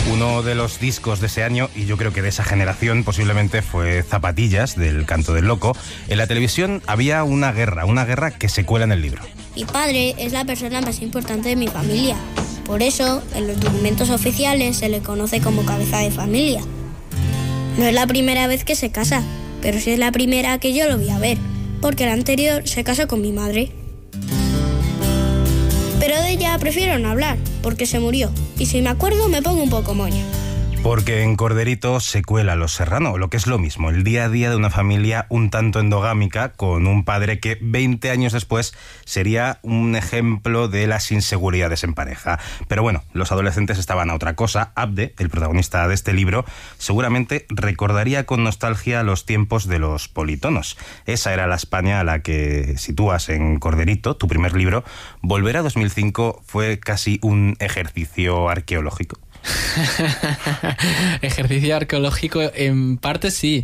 Uno de los discos de ese año, y yo creo que de esa generación posiblemente, fue Zapatillas, del Canto del Loco. En la televisión había una guerra que se cuela en el libro. Mi padre es la persona más importante de mi familia. Por eso, en los documentos oficiales se le conoce como cabeza de familia. No es la primera vez que se casa, pero sí es la primera que yo lo voy a ver, porque la anterior se casó con mi madre. Pero de ella prefiero no hablar, porque se murió. Y si me acuerdo me pongo un poco moña. Porque en Corderito se cuela Los Serrano, lo que es lo mismo, el día a día de una familia un tanto endogámica, con un padre que 20 años después sería un ejemplo de las inseguridades en pareja. Pero bueno, los adolescentes estaban a otra cosa. Abde, el protagonista de este libro, seguramente recordaría con nostalgia los tiempos de los politonos. Esa era la España a la que sitúas en Corderito, tu primer libro. Volver a 2005 fue casi un ejercicio arqueológico. Ejercicio arqueológico, en parte sí,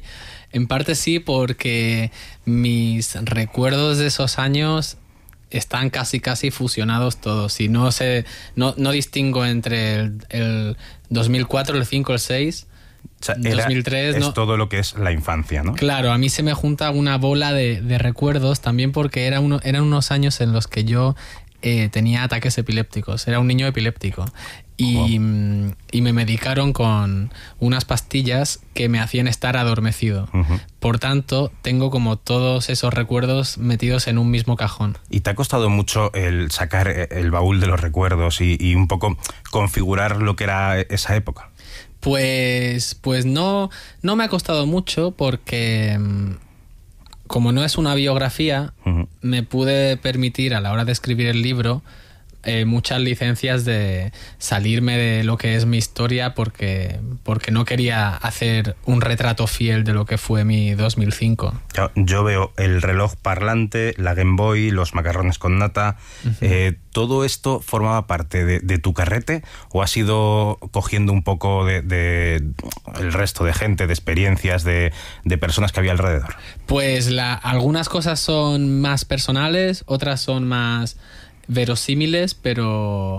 porque mis recuerdos de esos años están casi fusionados todos, y no distingo entre el 2004, el 5, el 6. O sea, 2003 es todo lo que es la infancia, ¿no? Claro, a mí se me junta una bola de recuerdos también, porque eran unos años en los que yo tenía ataques epilépticos, era un niño epiléptico. Y me medicaron con unas pastillas que me hacían estar adormecido. Uh-huh. Por tanto, tengo como todos esos recuerdos metidos en un mismo cajón. ¿Y te ha costado mucho el sacar el baúl de los recuerdos y un poco configurar lo que era esa época? Pues no me ha costado mucho, porque como no es una biografía, uh-huh, me pude permitir a la hora de escribir el libro muchas licencias de salirme de lo que es mi historia, porque no quería hacer un retrato fiel de lo que fue mi 2005. Yo veo el reloj parlante, la Game Boy, los macarrones con nata. Uh-huh. ¿Todo esto formaba parte de tu carrete o has ido cogiendo un poco de el resto de gente, de experiencias, de personas que había alrededor? Pues algunas cosas son más personales, otras son más verosímiles, pero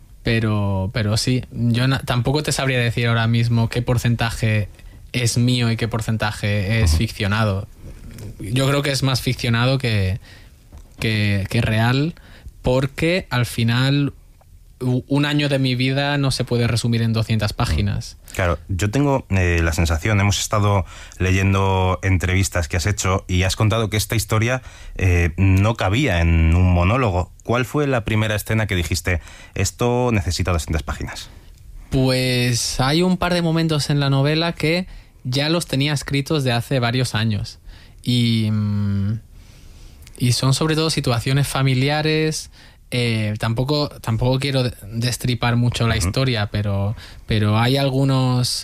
sí, yo tampoco te sabría decir ahora mismo qué porcentaje es mío y qué porcentaje es ficcionado. Yo creo que es más ficcionado que real, porque al final un año de mi vida no se puede resumir en 200 páginas. Claro, yo tengo la sensación, hemos estado leyendo entrevistas que has hecho y has contado que esta historia no cabía en un monólogo. ¿Cuál fue la primera escena que dijiste, esto necesita 200 páginas? Pues hay un par de momentos en la novela que ya los tenía escritos de hace varios años. Y son sobre todo situaciones familiares. Tampoco quiero destripar mucho la historia, pero hay algunas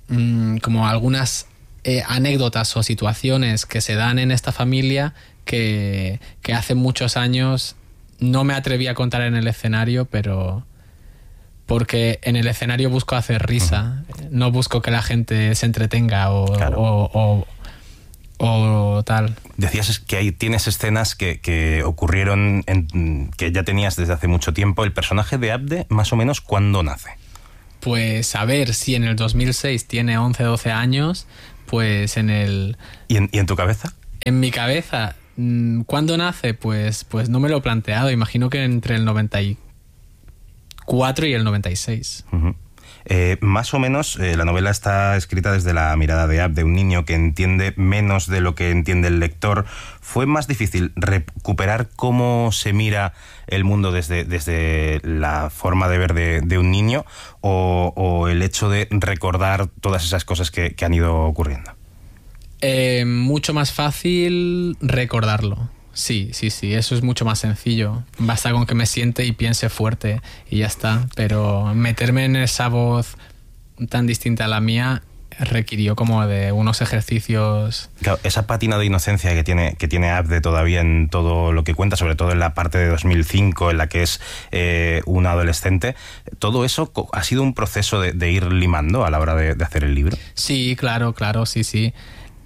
anécdotas o situaciones que se dan en esta familia que hace muchos años no me atreví a contar en el escenario, pero porque en el escenario busco hacer risa, no busco que la gente se entretenga o tal. Decías que ahí tienes escenas que ocurrieron, que ya tenías desde hace mucho tiempo. ¿El personaje de Abde, más o menos, cuándo nace? Pues a ver, si en el 2006 tiene 11, 12 años, pues en el... ¿Y en tu cabeza? En mi cabeza, ¿cuándo nace? Pues no me lo he planteado. Imagino que entre el 94 y el 96. Uh-huh. Más o menos la novela está escrita desde la mirada de Abde, un niño que entiende menos de lo que entiende el lector. ¿Fue más difícil recuperar cómo se mira el mundo desde la forma de ver de un niño o el hecho de recordar todas esas cosas que han ido ocurriendo? Mucho más fácil recordarlo. Sí, eso es mucho más sencillo. Basta con que me siente y piense fuerte y ya está. Pero meterme en esa voz tan distinta a la mía requirió como de unos ejercicios. Claro, esa pátina de inocencia que tiene Abde todavía en todo lo que cuenta, sobre todo en la parte de 2005 en la que es un adolescente, ¿todo eso ha sido un proceso de ir limando a la hora de hacer el libro? Sí, claro, sí.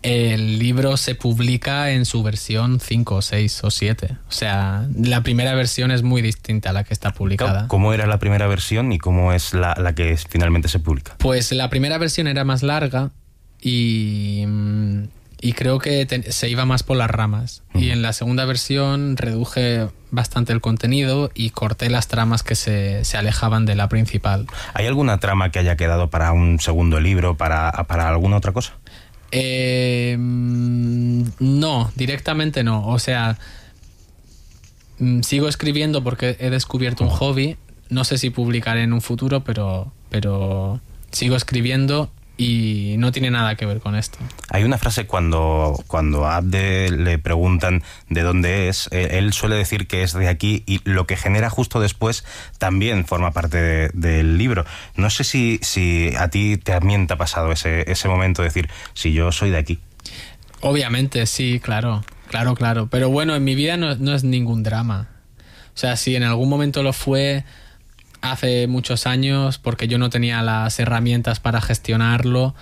el libro se publica en su versión 5, 6 o 7. O sea, la primera versión es muy distinta a la que está publicada. ¿Cómo era la primera versión y cómo es la que finalmente se publica? Pues la primera versión era más larga y creo que se iba más por las ramas. Y en la segunda versión reduje bastante el contenido y corté las tramas que se alejaban de la principal. ¿Hay alguna trama que haya quedado para un segundo libro, para alguna otra cosa? No, directamente no. O sea, sigo escribiendo porque he descubierto un hobby. No sé si publicaré en un futuro, pero sigo escribiendo y no tiene nada que ver con esto. Hay una frase cuando a Abde le preguntan de dónde es, él suele decir que es de aquí, y lo que genera justo después también forma parte del libro. No sé si a ti también te ha pasado ese momento de decir, si yo soy de aquí. Obviamente, sí, claro. Pero bueno, en mi vida no es ningún drama. O sea, si en algún momento lo fue hace muchos años, porque yo no tenía las herramientas para gestionarlo,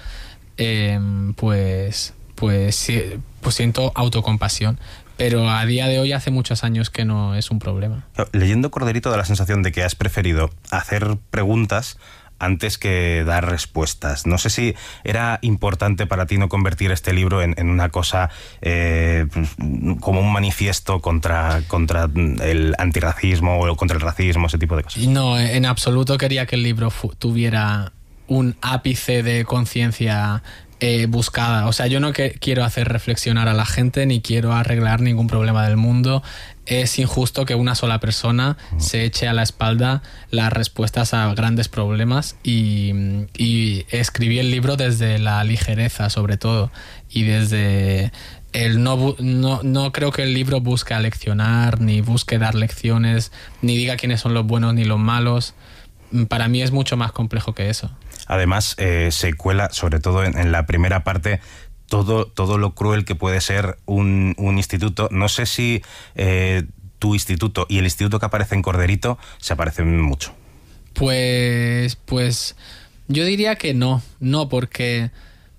pues siento autocompasión. Pero a día de hoy hace muchos años que no es un problema. Leyendo Corderito da la sensación de que has preferido hacer preguntas antes que dar respuestas. No sé si era importante para ti no convertir este libro en una cosa como un manifiesto contra el antirracismo o contra el racismo, ese tipo de cosas. No, en absoluto quería que el libro tuviera un ápice de conciencia buscada. O sea, yo no quiero hacer reflexionar a la gente ni quiero arreglar ningún problema del mundo. Es injusto que una sola persona se eche a la espalda las respuestas a grandes problemas y escribí el libro desde la ligereza, sobre todo, y desde no creo que el libro busque aleccionar, ni busque dar lecciones, ni diga quiénes son los buenos ni los malos. Para mí es mucho más complejo que eso. Además, se cuela, sobre todo en la primera parte, todo lo cruel que puede ser un instituto. No sé si tu instituto y el instituto que aparece en Corderito se parecen mucho. Pues yo diría que no, porque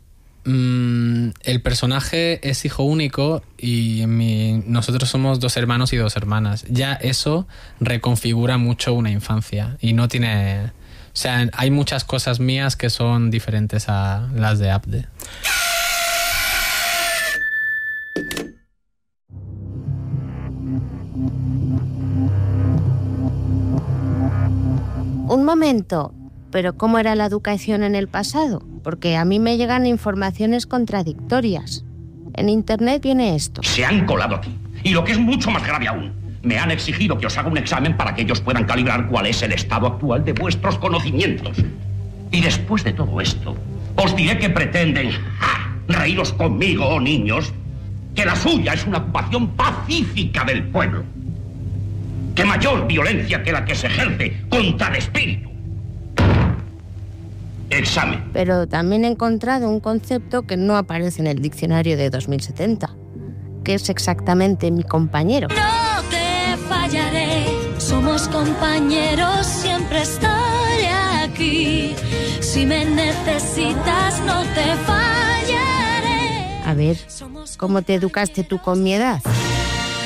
el personaje es hijo único y nosotros somos 2 hermanos y 2 hermanas. Ya eso reconfigura mucho una infancia y no tiene... O sea, hay muchas cosas mías que son diferentes a las de Abde. Un momento, ¿pero cómo era la educación en el pasado? Porque a mí me llegan informaciones contradictorias. En internet viene esto. Se han colado aquí. Y lo que es mucho más grave aún, me han exigido que os haga un examen para que ellos puedan calibrar cuál es el estado actual de vuestros conocimientos. Y después de todo esto, os diré que pretenden reíros conmigo, niños, que la suya es una ocupación pacífica del pueblo. Que mayor violencia que la que se ejerce contra el espíritu. Examen. Pero también he encontrado un concepto que no aparece en el diccionario de 2070, que es exactamente mi compañero. No te fallaré, somos compañeros, siempre estaré aquí. Si me necesitas, no te fallaré. A ver, ¿cómo te educaste tú con mi edad?